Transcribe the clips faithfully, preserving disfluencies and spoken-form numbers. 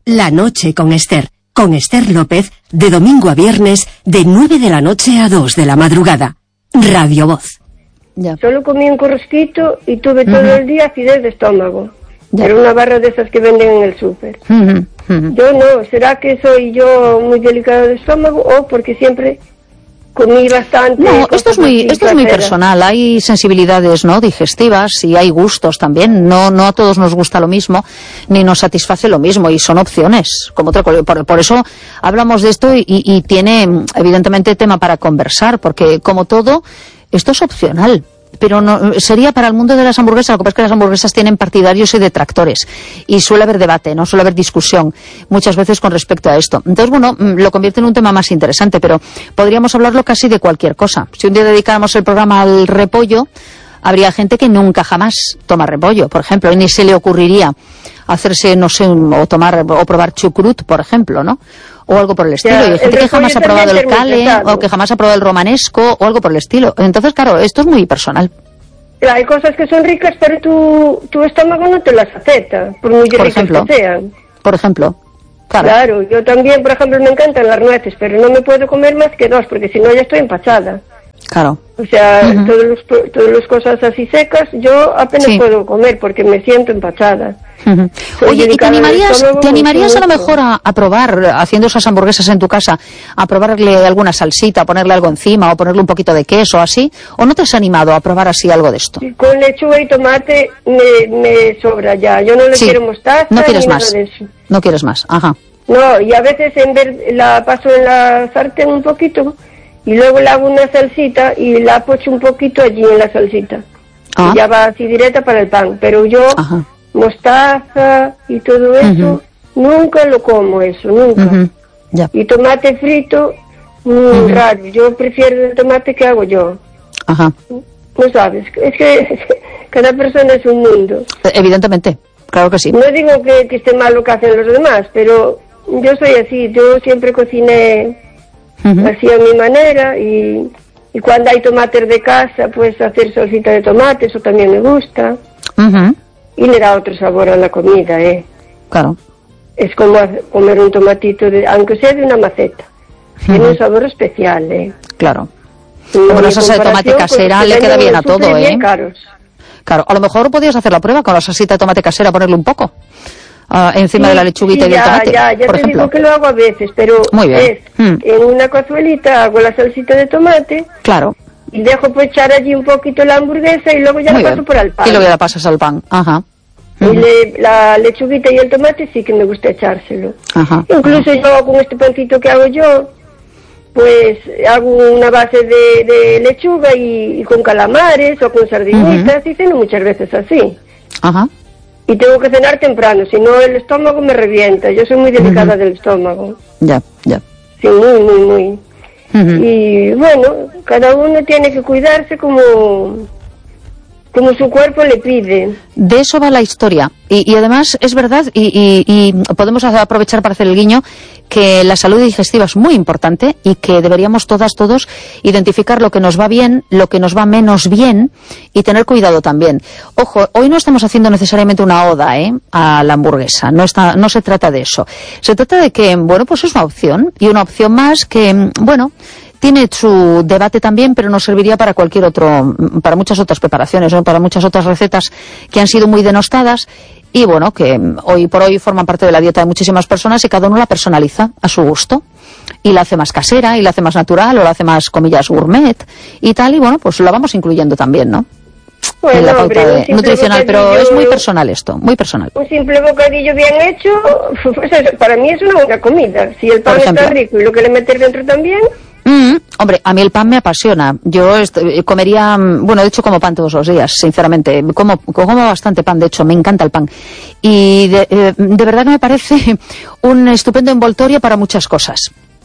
La noche con Esther. Con Esther López, de domingo a viernes, de nueve de la noche a dos de la madrugada. Radio Voz. Ya. Solo comí un corrosquito y tuve todo uh-huh. el día acidez de estómago. Ya. Era una barra de esas que venden en el súper. Uh-huh. Uh-huh. Yo no, ¿será que soy yo muy delicado de estómago o porque siempre comí bastante? No, esto es muy esto es muy personal. Hay sensibilidades, ¿no?, digestivas, y hay gustos también. No no a todos nos gusta lo mismo, ni nos satisface lo mismo, y son opciones. Como otra, por, por eso hablamos de esto y, y tiene evidentemente tema para conversar, porque como todo, esto es opcional. Pero no, sería para el mundo de las hamburguesas. Lo que pasa es que las hamburguesas tienen partidarios y detractores, y suele haber debate, no suele haber discusión muchas veces con respecto a esto. Entonces, bueno, lo convierte en un tema más interesante, pero podríamos hablarlo casi de cualquier cosa. Si un día dedicáramos el programa al repollo, habría gente que nunca jamás toma repollo, por ejemplo, y ni se le ocurriría hacerse, no sé, o tomar o probar chucrut, por ejemplo, ¿no? O algo por el estilo. Ya, y hay gente que jamás ha probado el cale, o que jamás ha probado el romanesco, o algo por el estilo. Entonces, claro, esto es muy personal. Hay cosas que son ricas, pero tu, tu estómago no te las acepta, por muy por ricas ejemplo, que sean. Por ejemplo. Claro. Claro, yo también, por ejemplo, me encantan las nueces, pero no me puedo comer más que dos, porque si no ya estoy empachada. Claro. O sea, uh-huh. todas los, todas las cosas así secas, yo apenas sí. puedo comer porque me siento empachada. Uh-huh. Oye, ¿y te animarías, ¿te animarías a lo mejor a, a probar, haciendo esas hamburguesas en tu casa, a probarle alguna salsita, ponerle algo encima, o ponerle un poquito de queso, así? ¿O no te has animado a probar así algo de esto? Con lechuga y tomate me, me sobra ya. Yo no le sí. quiero mostaza no quieres ni más. nada de eso. No quieres más, ajá. No, y a veces en ver, la paso en la sartén un poquito, y luego le hago una salsita y la pocho un poquito allí en la salsita. Ah. Y ya va así directa para el pan. Pero yo, ajá. mostaza y todo eso, uh-huh. nunca lo como eso, nunca. Uh-huh. Yeah. Y tomate frito, muy uh-huh. raro. Yo prefiero el tomate que hago yo. Ajá. No sabes, es que cada persona es un mundo. Evidentemente, claro que sí. No digo que, que esté mal lo que hacen los demás, pero yo soy así. Yo siempre cociné uh-huh. así a mi manera, y, y cuando hay tomates de casa, pues hacer salsita de tomate, eso también me gusta. Uh-huh. Y le da otro sabor a la comida, ¿eh? Claro. Es como comer un tomatito, de, aunque sea de una maceta. Uh-huh. Tiene un sabor especial, ¿eh? Claro. No, una salsa de tomate casera le queda bien a todo, ¿eh? Caros. Claro, a lo mejor podías hacer la prueba con la salsita de tomate casera, ponerle un poco uh, encima sí, de la lechuguita sí, y del tomate, ya, ya por te ejemplo. Digo que lo hago a veces, pero muy bien. es mm. en una cazuelita hago la salsita de tomate. Claro. Y dejo pues echar allí un poquito la hamburguesa y luego ya muy la paso bien. por el pan. Y luego ya la pasas al pan, ajá. Y uh-huh. le, la lechuguita y el tomate sí que me gusta echárselo. Ajá. Incluso uh-huh. yo con este pancito que hago yo, pues hago una base de, de lechuga y, y con calamares o con sardinitas, uh-huh. y ceno muchas veces así. Ajá. Y tengo que cenar temprano, si no el estómago me revienta. Yo soy muy delicada uh-huh. del estómago. Ya, ya. Sí, muy, muy, muy. Uh-huh. Y bueno, cada uno tiene que cuidarse como... como su cuerpo le pide. De eso va la historia. Y, y además es verdad, y, y, y podemos aprovechar para hacer el guiño, que la salud digestiva es muy importante y que deberíamos todas, todos, identificar lo que nos va bien, lo que nos va menos bien, y tener cuidado también. Ojo, hoy no estamos haciendo necesariamente una oda ¿eh? a la hamburguesa, no, está, no se trata de eso. Se trata de que, bueno, pues es una opción, y una opción más que, bueno... tiene su debate también, pero nos serviría para cualquier otro, para muchas otras preparaciones, ¿no? Para muchas otras recetas que han sido muy denostadas y, bueno, que hoy por hoy forman parte de la dieta de muchísimas personas, y cada uno la personaliza a su gusto y la hace más casera, y la hace más natural, o la hace más, comillas, gourmet y tal, y bueno, pues la vamos incluyendo también, ¿no? Bueno, en la pauta hombre, de, nutricional, pero es muy personal esto, muy personal. Un simple bocadillo bien hecho, pues eso, para mí es una buena comida. Si el pan está rico y lo que le metes dentro también... Mm, hombre, a mí el pan me apasiona. Yo est- comería, bueno, de hecho como pan todos los días, sinceramente. Como, como bastante pan, de hecho, me encanta el pan. Y de, eh, de verdad que me parece un estupendo envoltorio para muchas cosas.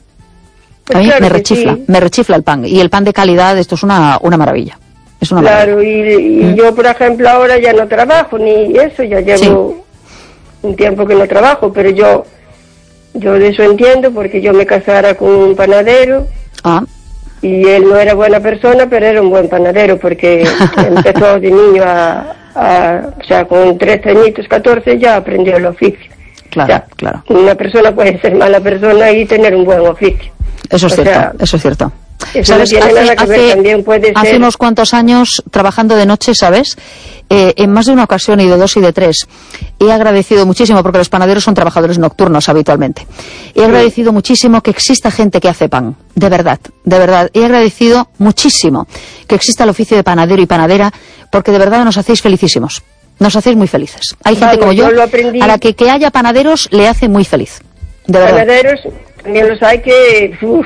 Pues a mí claro me rechifla, sí. me rechifla el pan. Y el pan de calidad, esto es una, una maravilla. Es una claro, maravilla. y, y mm. yo, por ejemplo, ahora ya no trabajo ni eso, ya llevo sí. un tiempo que no trabajo, pero yo, yo de eso entiendo, porque yo me casara con un panadero. Ah. Y él no era buena persona, pero era un buen panadero, porque empezó de niño a, a... O sea, con trece añitos, catorce, ya aprendió el oficio. claro, o sea, claro. Una persona puede ser mala persona y tener un buen oficio. Eso es o cierto, sea, eso es cierto. Eso ¿Sabes? no tiene hace, nada que hace, ver, también puede hace ser... unos cuantos años, trabajando de noche, ¿sabes? Eh, en más de una ocasión, y de dos y de tres, he agradecido muchísimo, porque los panaderos son trabajadores nocturnos habitualmente, he agradecido sí. muchísimo que exista gente que hace pan, de verdad, de verdad. He agradecido muchísimo que exista el oficio de panadero y panadera, porque de verdad nos hacéis felicísimos, nos hacéis muy felices. Hay gente vale, como yo, yo a la que que haya panaderos le hace muy feliz, de verdad. Panaderos, también los hay que... Uf,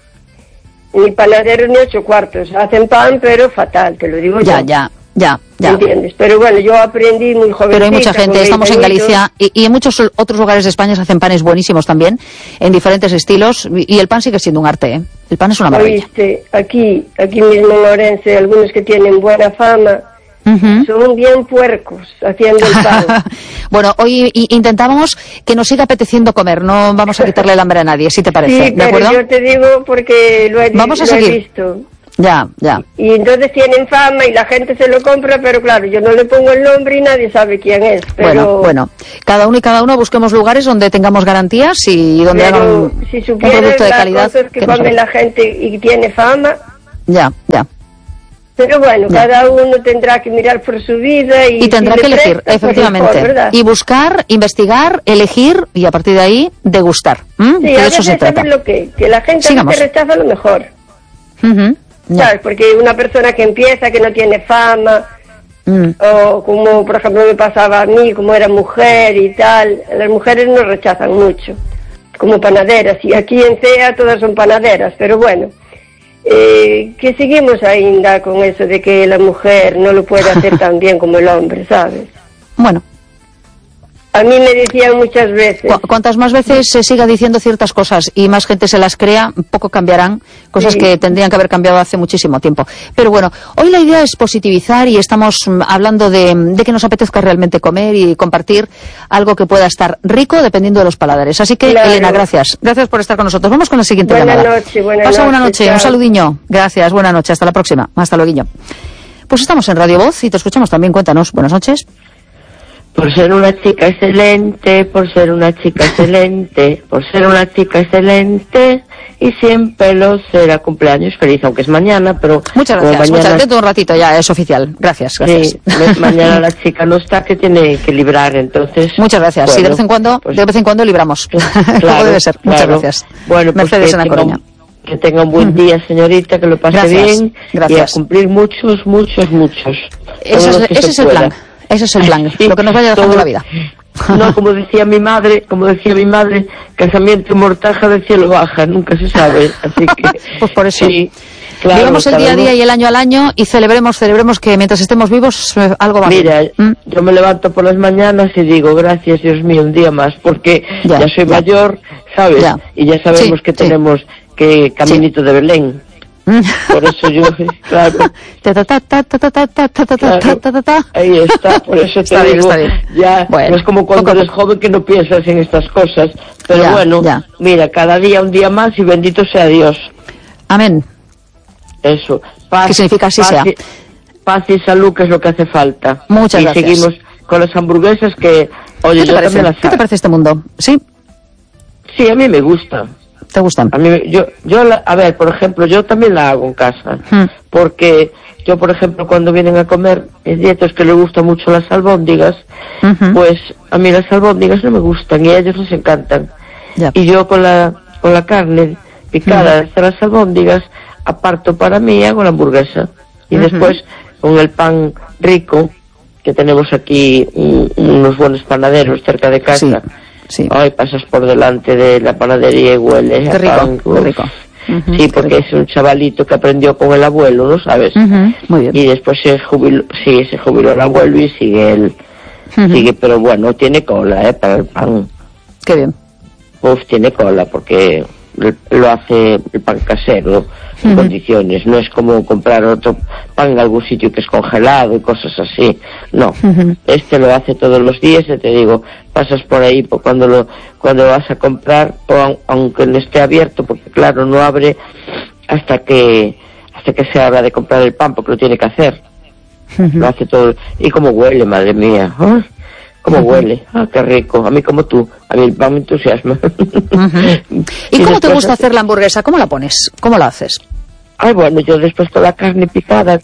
ni panaderos ni ocho cuartos, hacen pan, pero fatal, te lo digo ya, yo. Ya, ya, ya. ¿Entiendes? Pero bueno, yo aprendí muy jovencita. Pero hay mucha gente, estamos en Galicia y, y en muchos otros lugares de España se hacen panes buenísimos también, en diferentes estilos, y el pan sigue siendo un arte, ¿eh? El pan es una maravilla. Oíste, aquí, aquí mismo en Orense, algunos que tienen buena fama, uh-huh. son bien puercos haciendo el pan. Bueno, hoy intentábamos que nos siga apeteciendo comer, no vamos a quitarle el hambre a nadie, si te parece, sí, ¿de acuerdo? Pero yo te digo porque lo he, vamos a lo seguir. he visto. Ya, ya. Y entonces tienen fama y la gente se lo compra, pero claro, yo no le pongo el nombre y nadie sabe quién es. Pero... Bueno, bueno, cada uno y cada uno busquemos lugares donde tengamos garantías y donde pero hagan si un producto de calidad. Cosas que, que come la gente y tiene fama. Ya, ya. Pero bueno, ya. cada uno tendrá que mirar por su vida y... Y tendrá si que elegir, presta, efectivamente. Pues mejor, y buscar, investigar, elegir y a partir de ahí degustar. ¿Mm? Sí, que a de eso se trata. lo que, que la gente Sigamos. te rechaza lo mejor. Uh-huh. ¿Sabes? Porque una persona que empieza, que no tiene fama, mm. o como por ejemplo me pasaba a mí, como era mujer y tal, las mujeres nos rechazan mucho, como panaderas, y aquí en C E A todas son panaderas, pero bueno, eh, que seguimos ainda con eso de que la mujer no lo puede hacer tan bien como el hombre, ¿sabes? Bueno. A mí me decían muchas veces... Cu cuantas más veces se siga diciendo ciertas cosas y más gente se las crea, poco cambiarán, cosas sí. que tendrían que haber cambiado hace muchísimo tiempo. Pero bueno, hoy la idea es positivizar y estamos hablando de, de que nos apetezca realmente comer y compartir algo que pueda estar rico dependiendo de los paladares. Así que, claro. Elena, gracias. Gracias por estar con nosotros. Vamos con la siguiente buena llamada. Noche, buena Pasa noche, buena noche, chao. Un saludiño. Gracias, buena noche. Hasta la próxima. Hasta luego. Pues estamos en Radio Voz y te escuchamos también. Cuéntanos. Buenas noches. Por ser una chica excelente, por ser una chica excelente, por ser una chica excelente, y siempre lo será. Cumpleaños feliz, aunque es mañana, pero... Muchas gracias, mañana... muchas, dentro de un ratito ya es oficial. Gracias, gracias. Sí, mañana la chica no está, que tiene que librar, entonces... Muchas gracias, bueno, sí, de vez en cuando, pues, de vez en cuando libramos. Claro, Como debe ser, muchas claro. gracias. Bueno, pues Mercedes en La tenga, Coruña. Que tenga un buen día, señorita, que lo pase gracias, bien, gracias. y a cumplir muchos, muchos, muchos. Eso es, ese es el plan. Ese es el plan, sí, lo que nos vaya dejando todo, la vida. No, como decía mi madre, como decía mi madre, casamiento y mortaja del cielo baja, nunca se sabe, así que... Pues por eso, sí, claro, vivamos el día a día y el año al año y celebremos, celebremos que mientras estemos vivos eh, algo va Mira, bien. ¿Mm? yo me levanto por las mañanas y digo, gracias Dios mío, un día más, porque ya, ya soy ya. mayor, ¿sabes? Ya. Y ya sabemos sí, que sí. tenemos que caminito sí. de Belén. Por eso yo, claro, claro, ahí está, por eso te está digo, bien, está bien. ya bueno, no es como cuando poco, eres poco. joven que no piensas en estas cosas, pero ya, bueno, ya. mira, cada día un día más y bendito sea Dios. Amén. Eso, paz, ¿qué significa así paz, sea? Y, paz y salud, que es lo que hace falta. Muchas y gracias. Y seguimos con las hamburguesas que, oye, ¿Qué te yo parece? también las ¿Qué te parece este mundo? ¿Sí? Sí, a mí me gusta. ¿Te gustan? A mí, yo, yo la, a ver, por ejemplo, yo también la hago en casa, hmm. porque yo, por ejemplo, cuando vienen a comer nietos que les gustan mucho las albóndigas, uh-huh. pues a mí las albóndigas no me gustan y a ellos les encantan. Yeah. Y yo con la con la carne picada uh-huh. de las albóndigas, aparto para mí, hago la hamburguesa. Y uh-huh. después, con el pan rico, que tenemos aquí un, unos buenos panaderos cerca de casa, sí. Sí. Ay, pasas por delante de la panadería y huele qué rico, pan, qué rico. Uh-huh, sí, porque es un chavalito que aprendió con el abuelo, ¿no sabes? Uh-huh, muy bien. Y después se jubiló, sí, se jubiló el abuelo y sigue él, uh-huh. sigue, pero bueno, tiene cola, ¿eh? Para el pan. Qué bien. Pues tiene cola porque lo hace el pan casero en uh-huh. condiciones, no es como comprar otro pan en algún sitio que es congelado y cosas así, no, uh-huh. este lo hace todos los días y te digo, pasas por ahí por cuando lo cuando lo vas a comprar, o aunque no esté abierto, porque claro, no abre hasta que hasta que sea hora de comprar el pan, porque lo tiene que hacer, uh-huh. lo hace todo, y como huele, madre mía, ¿eh? ¿Cómo uh-huh. huele? Ah, qué rico. A mí como tú. A mí el pan me entusiasma. Uh-huh. ¿Y, ¿Y cómo te gusta hacer la hamburguesa? ¿Cómo la pones? ¿Cómo la haces? Ay, bueno, yo después toda la carne picada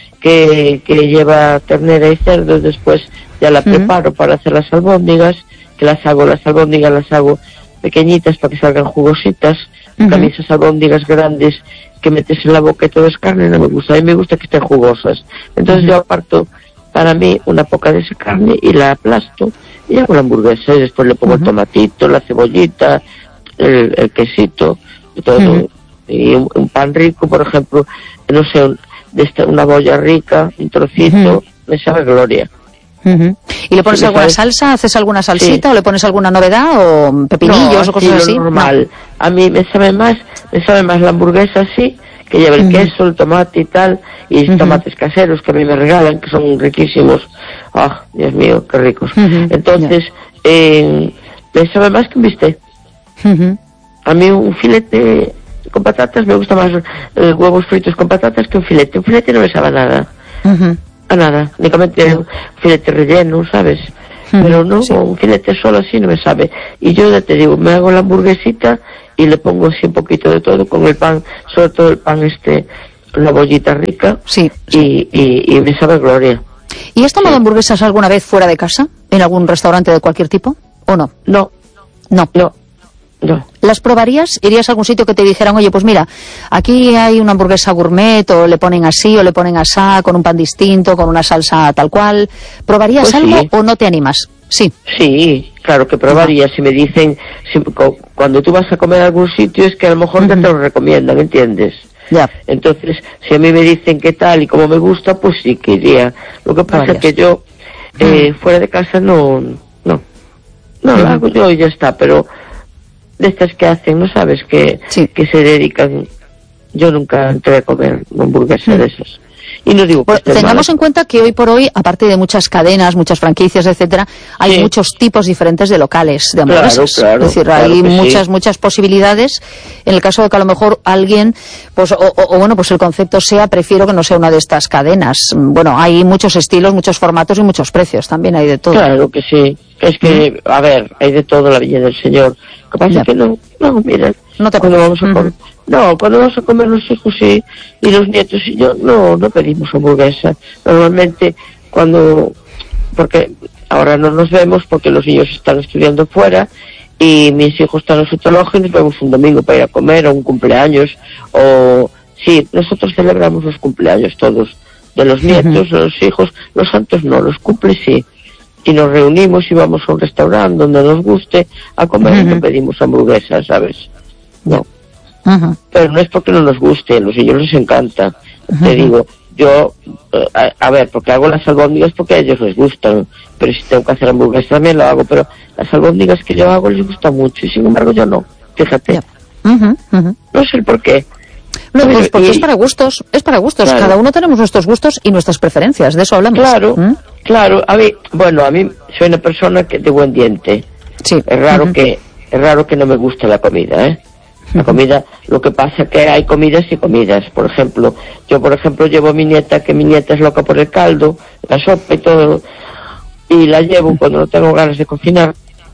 que, que lleva ternera y cerdo, después ya la uh-huh. preparo para hacer las albóndigas, que las hago, las albóndigas las hago pequeñitas para que salgan jugositas. Uh-huh. A mí esas albóndigas grandes que metes en la boca y todo es carne no me gusta. A mí me gusta que estén jugosas. Entonces uh-huh. yo aparto para mí una poca de esa carne y la aplasto y hago la hamburguesa y después le pongo uh-huh. el tomatito, la cebollita, el, el quesito y todo. Uh-huh. Y un, un pan rico, por ejemplo, no sé, un, de esta, una bolla rica, un trocito, uh-huh. me sabe gloria. Uh-huh. ¿Y le pones sí, alguna sabe... salsa? ¿Haces alguna salsita sí. o le pones alguna novedad o pepinillos no, o cosas así? Normal. No. A mí me sabe más, me sabe más la hamburguesa así, que lleva el uh-huh. queso, el tomate y tal, y uh-huh. tomates caseros que a mí me regalan, que son riquísimos. Ah, oh, Dios mío, qué ricos. Uh-huh. Entonces, yeah. eh, me sabe más que un bistec. Uh-huh. A mí un filete con patatas me gusta más eh, huevos fritos con patatas que un filete. Un filete no me sabe a nada. Uh-huh. A nada. Únicamente uh-huh. un filete relleno, ¿sabes? Uh-huh. Pero no, sí. un filete solo así no me sabe. Y yo ya te digo, me hago la hamburguesita y le pongo así un poquito de todo con el pan, sobre todo el pan este, la bollita rica. Sí. sí. Y, y, y me sabe gloria. ¿Y has tomado sí. hamburguesas alguna vez fuera de casa? ¿En algún restaurante de cualquier tipo? ¿O no? No. No. No. No. ¿Las probarías? ¿Irías a algún sitio que te dijeran, oye, pues mira, aquí hay una hamburguesa gourmet, o le ponen así, o le ponen asá, con un pan distinto, con una salsa tal cual? ¿Probarías pues algo sí. o no te animas? Sí. Sí, claro que probaría. No. Si me dicen, si, cuando tú vas a comer a algún sitio, es que a lo mejor uh-huh. ya te lo recomiendan, ¿entiendes? Ya. Entonces, si a mí me dicen qué tal y cómo me gusta, pues sí que iría. Lo que pasa es que yo, eh, uh-huh. fuera de casa, no, no. No, uh-huh. lo hago yo y ya está, pero... de estas que hacen, ¿no sabes? Que, sí. que se dedican... Yo nunca entré a comer una hamburguesa sí. de esas. Y no digo que pues tengamos malas. en cuenta que hoy por hoy, aparte de muchas cadenas, muchas franquicias, etcétera, hay sí. muchos tipos diferentes de locales de hamburguesas. Claro, claro, es decir, claro hay muchas, sí. muchas posibilidades. En el caso de que a lo mejor alguien, pues, o, o, o bueno, pues el concepto sea, prefiero que no sea una de estas cadenas. Bueno, hay muchos estilos, muchos formatos y muchos precios. También hay de todo. Claro que sí. Es que, ¿Mm? a ver, hay de todo la Villa del Señor. Lo que pasa ya. es que no, no, mira, no te cuando vamos a comer, uh-huh. no, cuando vamos a comer los hijos y, y los nietos y yo, no, no pedimos hamburguesa. Normalmente, cuando, porque ahora no nos vemos porque los niños están estudiando fuera y mis hijos están en su trabajo y nos vemos un domingo para ir a comer o un cumpleaños o, sí, nosotros celebramos los cumpleaños todos, de los nietos, uh-huh. de los hijos, los santos no, los cumples sí. Y nos reunimos y vamos a un restaurante donde nos guste a comer uh-huh. y no pedimos hamburguesas, ¿sabes? No. Uh-huh. Pero no es porque no nos guste, a los niños les encanta. Uh-huh. Te digo, yo, a, a ver, porque hago las albóndigas porque a ellos les gustan, pero si tengo que hacer hamburguesas también lo hago, pero las albóndigas que yo hago les gusta mucho y sin embargo yo no, fíjate. Yeah. Uh-huh. Uh-huh. No sé el por qué. No, pues porque y, es para gustos, es para gustos. Claro. Cada uno tenemos nuestros gustos y nuestras preferencias, de eso hablamos. Claro, ¿Mm? claro. A mí, bueno, a mí soy una persona que de buen diente. Sí. Es raro uh-huh. que, es raro que no me guste la comida, ¿eh? La uh-huh. comida, lo que pasa que hay comidas y comidas. Por ejemplo, yo por ejemplo llevo a mi nieta, que mi nieta es loca por el caldo, la sopa y todo, y la llevo cuando no tengo ganas de cocinar.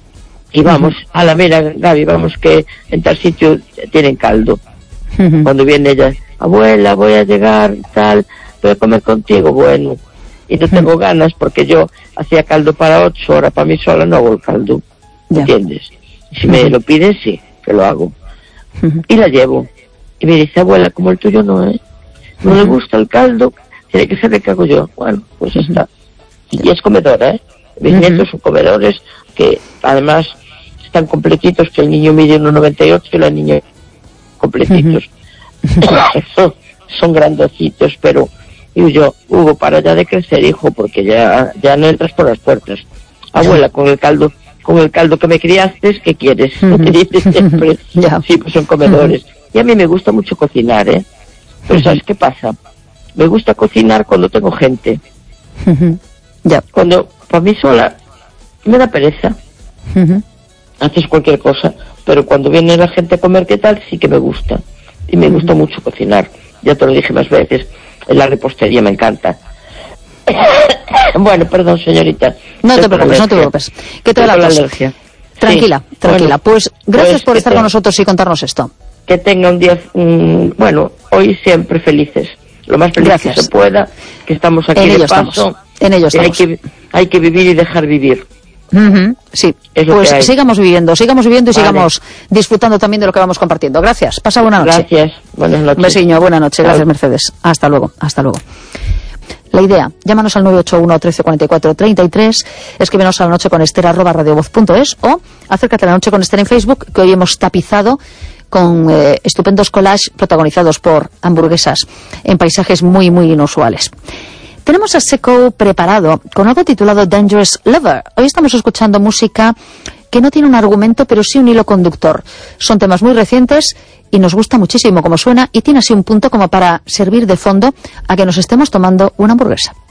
Y vamos, uh-huh. a la mira, Gaby, vamos que en tal sitio tienen caldo. Uh-huh. Cuando viene ella, abuela, voy a llegar, tal, voy a comer contigo, bueno, y no tengo uh-huh. ganas porque yo hacía caldo para ocho, ahora para mí sola no hago el caldo, yeah. ¿entiendes? Y si uh-huh. me lo piden, sí, que lo hago. Uh-huh. Y la llevo, y me dice, abuela, como el tuyo no, ¿eh? No uh-huh. le gusta el caldo, tiene que ser el que hago yo. Bueno, pues uh-huh. está. Y es comedora, ¿eh? Mis uh-huh. nietos son comedores que además están completitos, que el niño mide uno noventa y ocho y la niña completitos. Uh-huh. Son grandecitos, pero digo yo, Hugo, para ya de crecer, hijo, porque ya ya no entras por las puertas. Abuela, con el caldo con el caldo que me criaste, ¿qué quieres? Uh-huh. Me dices siempre. Yeah. Sí, pues son comedores. Uh-huh. Y a mí me gusta mucho cocinar, ¿eh? Pero uh-huh. ¿sabes qué pasa? Me gusta cocinar cuando tengo gente. Uh-huh. Yeah. Cuando, para mí sola, me da pereza. Uh-huh. Haces cualquier cosa, pero cuando viene la gente a comer, ¿qué tal? Sí que me gusta. Y me uh-huh. gusta mucho cocinar. Ya te lo dije más veces, en la repostería me encanta. Bueno, perdón, señorita. No te preocupes, no te preocupes. ¿Qué te da la alergia? Tranquila, sí. tranquila. Bueno, pues gracias pues por estar te... con nosotros y contarnos esto. Que tenga un día, mmm, bueno, hoy siempre felices. Lo más feliz gracias. que se pueda, que estamos aquí en de paso. Estamos. En ello estamos. Hay que, hay que vivir y dejar vivir. Uh-huh. Sí, pues sigamos viviendo, sigamos viviendo y vale. sigamos disfrutando también de lo que vamos compartiendo. Gracias, pasa buena noche. Gracias, buenas noches. Un besiño, buena noche, gracias Mercedes. Hasta luego, hasta luego. La idea, llámanos al nueve ocho uno, trece cuarenta y cuatro, treinta y tres, escríbenos a la noche con Esther arroba radiovoz punto es o acércate a la noche con Esther en Facebook, que hoy hemos tapizado con eh, estupendos collages protagonizados por hamburguesas en paisajes muy, muy inusuales. Tenemos a Seco preparado con algo titulado Dangerous Lover. Hoy estamos escuchando música que no tiene un argumento, pero sí un hilo conductor. Son temas muy recientes y nos gusta muchísimo como suena y tiene así un punto como para servir de fondo a que nos estemos tomando una hamburguesa.